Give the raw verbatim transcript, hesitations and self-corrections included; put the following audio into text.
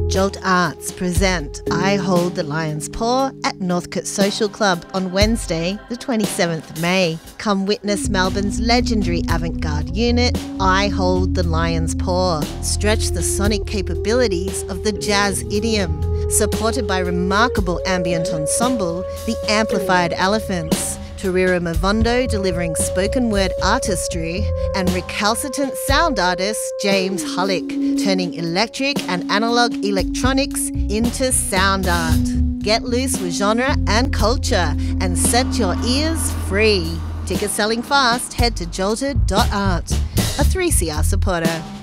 Jolt Arts present I Hold the Lion's Paw at Northcote Social Club on Wednesday, the twenty-seventh of May. Come witness Melbourne's legendary avant-garde unit, I Hold the Lion's Paw. Stretch the sonic capabilities of the jazz idiom. Supported by remarkable ambient ensemble, the Amplified Elephants. Tarira Mavondo delivering spoken word artistry, and recalcitrant sound artist James Hullick, turning electric and analog electronics into sound art. Get loose with genre and culture and set your ears free. Tickets selling fast, head to jolted dot art. A three C R supporter.